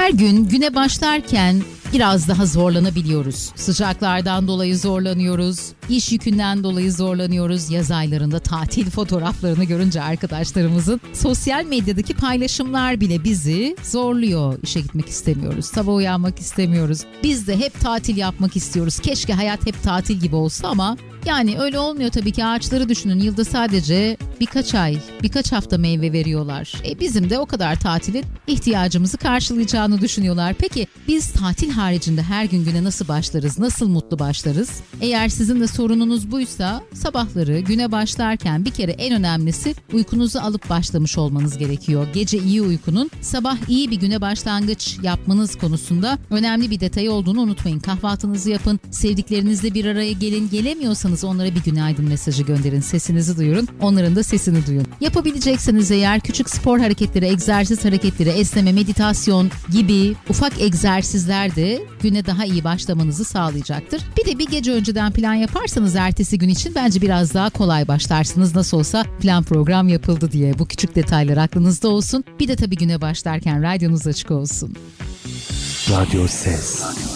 Her gün güne başlarken biraz daha zorlanabiliyoruz. Sıcaklardan dolayı zorlanıyoruz, iş yükünden dolayı zorlanıyoruz. Yaz aylarında tatil fotoğraflarını görünce arkadaşlarımızın sosyal medyadaki paylaşımlar bile bizi zorluyor. İşe gitmek istemiyoruz, sabah uyanmak istemiyoruz. Biz de hep tatil yapmak istiyoruz. Keşke hayat hep tatil gibi olsa ama yani öyle olmuyor tabii ki. Ağaçları düşünün, yılda sadece birkaç ay, birkaç hafta meyve veriyorlar. Bizim de o kadar tatilin ihtiyacımızı karşılayacağını düşünüyorlar. Peki biz tatil haricinde her gün güne nasıl başlarız, nasıl mutlu başlarız? Eğer sizin de sorununuz buysa sabahları güne başlarken bir kere en önemlisi uykunuzu alıp başlamış olmanız gerekiyor. Gece iyi uykunun sabah iyi bir güne başlangıç yapmanız konusunda önemli bir detay olduğunu unutmayın. Kahvaltınızı yapın, sevdiklerinizle bir araya gelin, gelemiyorsanız onlara bir günaydın mesajı gönderin, sesinizi duyurun, onların da sesini duyun. Yapabilecekseniz eğer küçük spor hareketleri, egzersiz hareketleri, esneme, meditasyon gibi ufak egzersizler de güne daha iyi başlamanızı sağlayacaktır. Bir de bir gece önceden plan yaparsanız ertesi gün için bence biraz daha kolay başlarsınız. Nasıl olsa plan program yapıldı diye. Bu küçük detaylar aklınızda olsun. Bir de tabii güne başlarken radyonuz açık olsun. Radyo Ses.